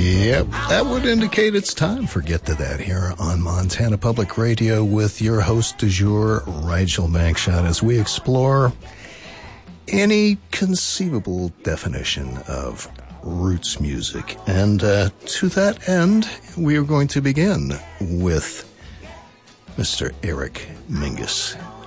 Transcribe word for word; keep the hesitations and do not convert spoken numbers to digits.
Yep, that would indicate it's time for Get to That here on Montana Public Radio with your host du jour, Rigel Bankshot, as we explore any conceivable definition of roots music. And uh, to that end, we are going to begin with Mister Eric Mingus.